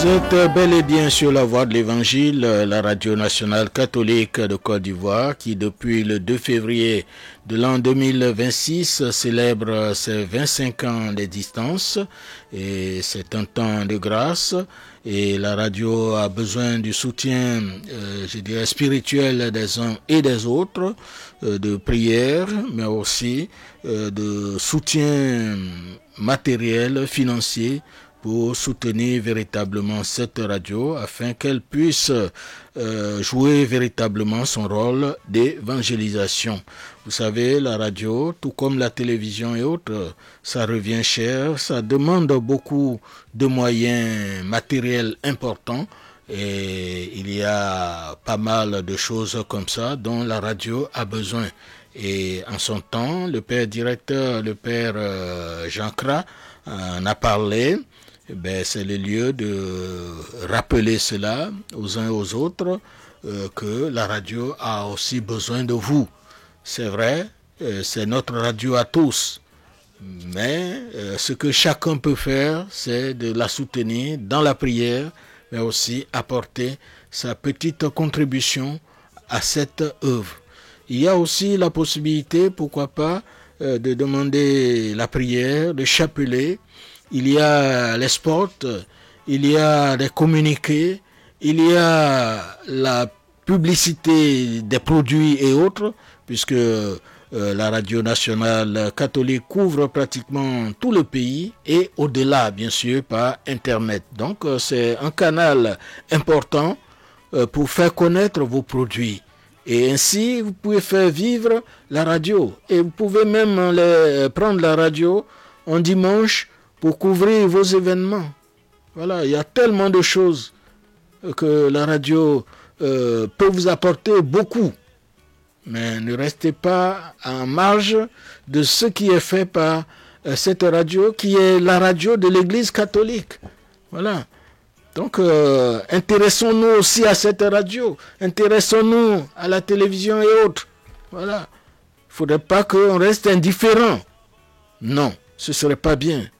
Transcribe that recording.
Vous êtes bel et bien sur la voie de l'Évangile, la radio nationale catholique de Côte d'Ivoire qui depuis le 2 février de l'an 2026 célèbre ses 25 ans d'existence et c'est un temps de grâce et la radio a besoin du soutien, je dirais spirituel des uns et des autres, de prières mais aussi de soutien matériel, financier pour soutenir véritablement cette radio afin qu'elle puisse jouer véritablement son rôle d'évangélisation. Vous savez, la radio, tout comme la télévision et autres, ça revient cher, ça demande beaucoup de moyens matériels importants et il y a pas mal de choses comme ça dont la radio a besoin. Et en son temps, le père directeur, le père Jean Cra, en a parlé. C'est le lieu de rappeler cela aux uns et aux autres que la radio a aussi besoin de vous. C'est vrai, c'est notre radio à tous. Mais ce que chacun peut faire, c'est de la soutenir dans la prière, mais aussi apporter sa petite contribution à cette œuvre. Il y a aussi la possibilité, pourquoi pas, de demander la prière, de chapeler. Il y a les spots, il y a des communiqués, il y a la publicité des produits et autres, puisque la radio nationale catholique couvre pratiquement tout le pays et au-delà, bien sûr, par Internet. Donc, c'est un canal important pour faire connaître vos produits. Et ainsi, vous pouvez faire vivre la radio. Et vous pouvez même prendre la radio en dimanche pour couvrir vos événements. Voilà, il y a tellement de choses que la radio peut vous apporter beaucoup. Mais ne restez pas en marge de ce qui est fait par cette radio, qui est la radio de l'Église catholique. Voilà. Donc, intéressons-nous aussi à cette radio. Intéressons-nous à la télévision et autres. Voilà. Il ne faudrait pas qu'on reste indifférent. Non, ce ne serait pas bien.